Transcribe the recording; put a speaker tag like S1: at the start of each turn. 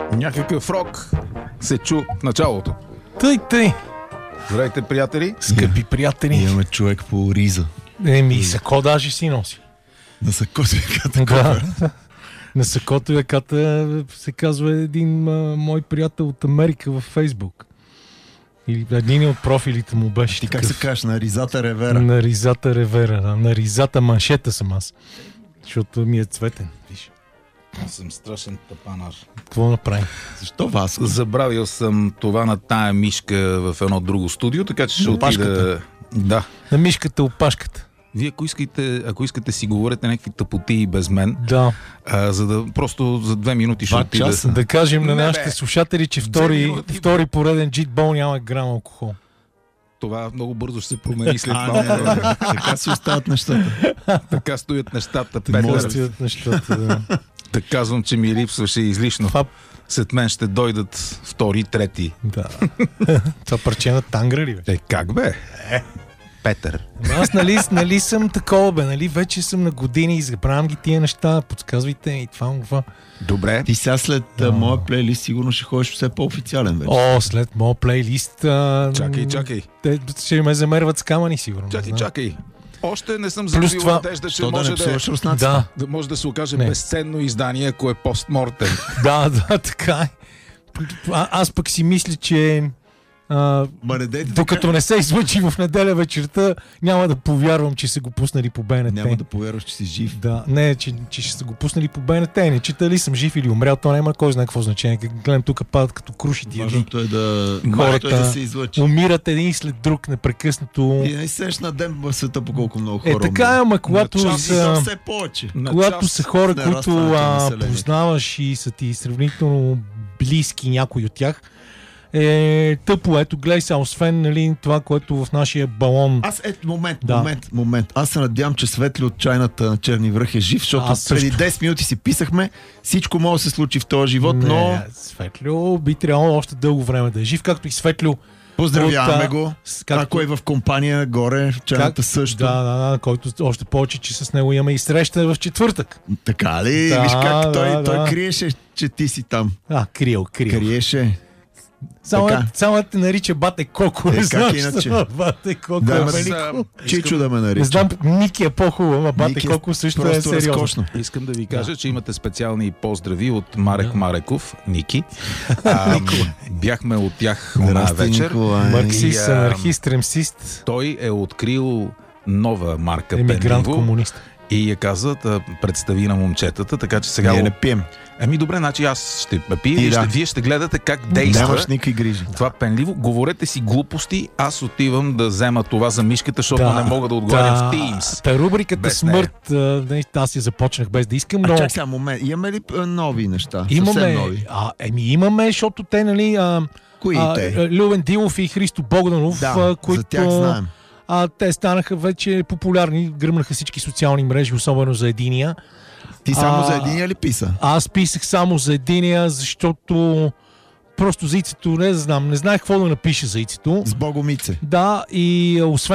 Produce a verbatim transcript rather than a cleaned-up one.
S1: Някакъв рок се чу в началото.
S2: Тъй, тъй.
S1: Здравейте, приятели.
S2: Скъпи приятели.
S3: Имаме човек по риза.
S2: Еми, сако даже си носи.
S3: На сако си веката.
S2: Да. На сакото веката се казва един а, мой приятел от Америка във Фейсбук. Или един от профилите му беше
S3: Ти как
S2: такъв.
S3: се кажеш? На ризата ревера.
S2: На ризата ревера. Да. На ризата маншета съм аз. Защото ми е цветен. Виж.
S1: Аз съм страшен тапанар.
S2: Какво направим?
S3: Защо Васко?
S1: Забравил съм това на тая мишка в едно друго студио, така че ще отида... Да.
S2: На мишката опашката.
S1: Вие, ако искате, ако искате си говорите някакви тъпоти без мен,
S2: Да.
S1: а, за да просто за две минути ще
S3: Два
S1: отида.
S3: часа.
S2: Да кажем на
S1: Не,
S2: нашите
S1: бе.
S2: слушатели, че
S1: Две
S2: втори,
S1: минути.
S2: втори пореден джитбол няма грам алкохол.
S1: Това много бързо ще се промени след
S3: А,
S1: малко.
S3: не, не, не. Така си остават нещата.
S1: Така стоят нещата.
S3: Те може
S1: Петър.
S3: да
S2: Стоят нещата, да.
S1: Да казвам, че ми липсваше излишно.
S2: Това,
S1: След мен ще дойдат втори, трети.
S2: да. Това парче на Тангра ли, бе?
S1: Е, как бе? Петър.
S2: Ама Аз нали, нали съм такова, бе, нали вече съм на години и забравям ги тия неща, подсказвайте и това, това.
S1: Добре.
S3: Ти сега след а, моя плейлист сигурно ще ходиш все по-официален вече.
S2: О, след моят плейлист... А,
S1: Чакай, чакай.
S2: Те ще ме замерват с камъни, сигурно. не
S1: Чакай,
S2: знам.
S1: чакай. Още не съм
S2: Плюс
S1: загубил
S2: това-
S1: надежда, че
S3: Що да
S1: може
S3: не
S1: да, е,
S3: псуваш руснаците?
S2: Да,
S1: да може да се окаже
S2: Не.
S1: безценно издание, ако е постмортем.
S2: да, да, така е. А, аз пък си мисля, че а,
S3: Ма не дейте
S2: докато не се излъчи в неделя вечерта, няма да повярвам, че са го пуснали по БНТ.
S3: Няма да повярваш, че си жив.
S2: Да, не, че, че ще са го пуснали по БНТ. Не чита ли съм жив или умрял, то няма кой знае какво значение. Как гледам тук падат като круши тия дни.
S3: Важното е да,
S2: Хората-
S3: важното е да се излъчи.
S2: Умират един след друг непрекъснато.
S3: И не сеш на ден в света по колко много
S2: Е,
S3: хора.
S2: така е, ама когато
S1: На час и
S2: са,
S3: Все повече.
S1: На
S2: когато
S1: час
S2: са хора,
S3: с
S2: които
S3: нарастването на
S2: а,
S3: населението.
S2: познаваш и са ти сравнително близки някой от тях, е тъпо. Ето, гледай сега, освен нали, това, което в нашия балон.
S3: Аз, ето, момент,
S2: Да.
S3: момент, момент. Аз се надявам, че Светли от чайната на Черни връх е жив, защото
S2: Аз също.
S3: преди десет минути си писахме, всичко може да се случи в този живот,
S2: Не,
S3: но
S2: Светлю би трябвало още дълго време да е жив, както и Светлю.
S3: поздравяваме
S2: От, а,
S3: го.
S2: с- както-
S3: Ако е в компания горе, в чайната
S2: Как-
S3: също.
S2: Да, да, да, който още повече, че с него имаме и среща в четвъртък.
S3: Така ли?
S2: Да,
S3: Виж как той,
S2: да,
S3: той
S2: да.
S3: криеше, че ти си там.
S2: А, криел, криел.
S3: Криеше.
S2: Само,
S3: Така.
S2: само да те нарича Бате Коко.
S3: Е,
S2: не
S3: как
S2: знам,
S3: иначе?
S2: що Бате Коко
S3: Да,
S2: е
S3: ама
S2: велико.
S1: Аз, а,
S3: Чичо да ме
S2: Не
S3: нарича.
S2: знам, Ники е по-хубаво, ама Бате
S3: Ники е
S2: Коко също е
S3: Просто
S2: сериозно.
S3: разкошно.
S1: Искам да ви кажа, че имате специални поздрави от Марек
S2: Да.
S1: Мареков, Ники. А, бяхме от тях една
S3: Здрасти,
S1: вечер.
S3: Николай.
S2: Марксист,
S1: И, а,
S2: анархист, ремсист,
S1: Той е открил нова марка
S2: емигрант,
S1: Пенливо
S2: комунист.
S1: и я каза да представи на момчетата, така че сега...
S3: Ние не пием.
S1: Ами добре, значи аз ще пия,
S3: И
S1: вие,
S3: да.
S1: ще, вие ще гледате как действа
S3: Нямаш никакви грижи.
S1: това Пенливо. Говорете си глупости, аз отивам да взема това за мишката, защото не мога да отговарям в Teams.
S2: Та рубриката
S1: Без
S2: Смърт, а, не, аз я започнах без да искам,
S3: А
S2: но
S3: чак сега момент. Имаме ли а, нови неща?
S2: имаме,
S3: Съвсем нови.
S2: а, еми имаме, защото те, нали, а,
S3: Кои
S2: а,
S3: те?
S2: Любен Дилов и Христо Богданов,
S3: Да,
S2: а, които
S3: за тях знаем.
S2: А, те станаха вече популярни, гръмнаха всички социални мрежи, особено за единия.
S3: Ти само
S2: а,
S3: за един ли писа?
S2: Аз писах само за единия, защото просто за ицето не знам, не знаех какво да напиша за ицето.
S3: С Богомице.
S2: Да, и освен